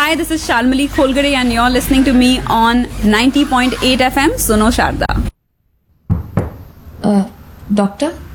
Hi, this is Shalmali Kholgare and you're listening to me on 90.8 FM, Suno Sharda. Doctor